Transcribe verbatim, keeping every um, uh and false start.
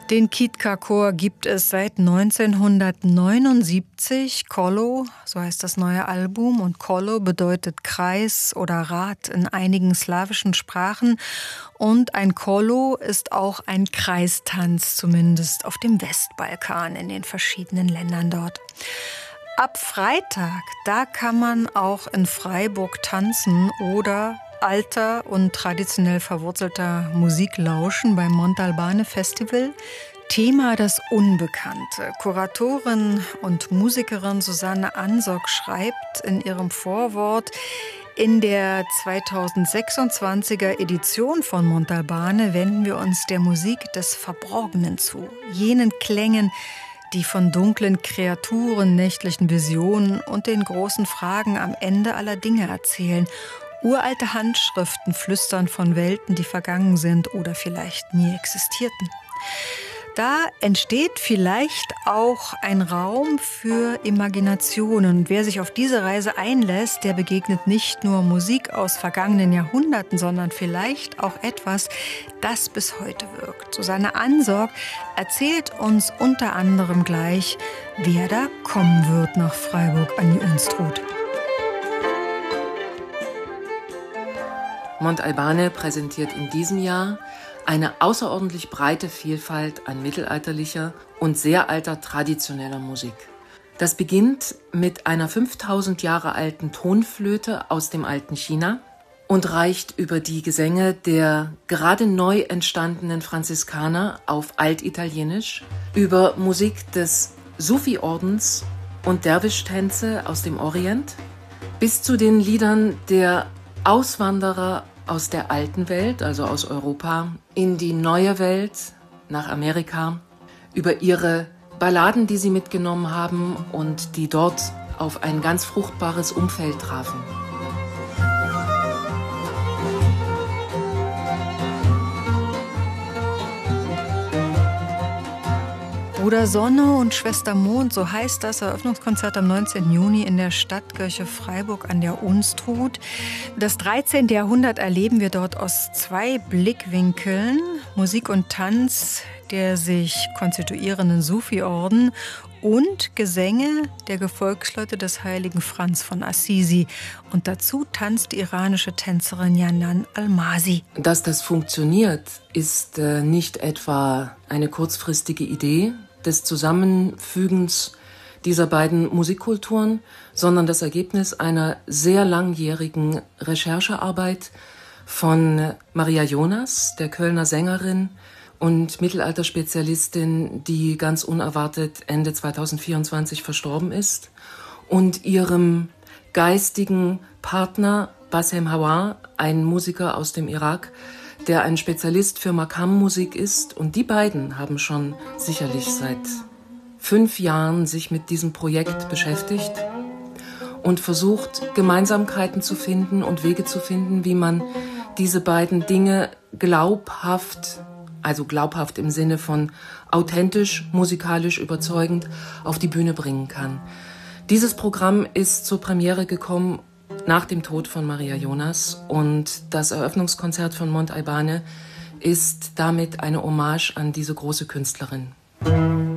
Den Kitka-Chor gibt es seit neunzehnhundertneunundsiebzig. Kolo, so heißt das neue Album, und Kolo bedeutet Kreis oder Rad in einigen slawischen Sprachen. Und ein Kolo ist auch ein Kreistanz, zumindest auf dem Westbalkan, in den verschiedenen Ländern dort. Ab Freitag, da kann man auch in Freiburg tanzen oder alter und traditionell verwurzelter Musik lauschen beim Montalbane Festival. Thema das Unbekannte. Kuratorin und Musikerin Susanne Ansock schreibt in ihrem Vorwort: In der zweitausendsechsundzwanziger Edition von Montalbane wenden wir uns der Musik des Verborgenen zu, jenen Klängen, die von dunklen Kreaturen, nächtlichen Visionen und den großen Fragen am Ende aller Dinge erzählen. Uralte Handschriften flüstern von Welten, die vergangen sind oder vielleicht nie existierten. Da entsteht vielleicht auch ein Raum für Imaginationen. Wer sich auf diese Reise einlässt, der begegnet nicht nur Musik aus vergangenen Jahrhunderten, sondern vielleicht auch etwas, das bis heute wirkt. Susanne Ansock erzählt uns unter anderem gleich, wer da kommen wird nach Freiburg an die Unstrut. Montalbane präsentiert in diesem Jahr eine außerordentlich breite Vielfalt an mittelalterlicher und sehr alter traditioneller Musik. Das beginnt mit einer fünftausend Jahre alten Tonflöte aus dem alten China und reicht über die Gesänge der gerade neu entstandenen Franziskaner auf Altitalienisch, über Musik des Sufi-Ordens und Derwisch-Tänze aus dem Orient, bis zu den Liedern der Auswanderer aus der alten Welt, also aus Europa, in die neue Welt, nach Amerika, über ihre Balladen, die sie mitgenommen haben und die dort auf ein ganz fruchtbares Umfeld trafen. Bruder Sonne und Schwester Mond, so heißt das Eröffnungskonzert am neunzehnten Juni in der Stadtkirche Freiburg an der Unstrut. Das dreizehnte Jahrhundert erleben wir dort aus zwei Blickwinkeln: Musik und Tanz der sich konstituierenden Sufi-Orden und Gesänge der Gefolgsleute des heiligen Franz von Assisi. Und dazu tanzt die iranische Tänzerin Janan Almasi. Dass das funktioniert, ist äh, nicht etwa eine kurzfristige Idee des Zusammenfügens dieser beiden Musikkulturen, sondern das Ergebnis einer sehr langjährigen Recherchearbeit von Maria Jonas, der Kölner Sängerin und Mittelalterspezialistin, die ganz unerwartet Ende zweitausendvierundzwanzig verstorben ist, und ihrem geistigen Partner Bassem Hawar, ein Musiker aus dem Irak, der ein Spezialist für Maqam-Musik ist. Und die beiden haben schon sicherlich seit fünf Jahren sich mit diesem Projekt beschäftigt und versucht, Gemeinsamkeiten zu finden und Wege zu finden, wie man diese beiden Dinge glaubhaft, also glaubhaft im Sinne von authentisch, musikalisch überzeugend, auf die Bühne bringen kann. Dieses Programm ist zur Premiere gekommen nach dem Tod von Maria Jonas, und das Eröffnungskonzert von Montalbane ist damit eine Hommage an diese große Künstlerin.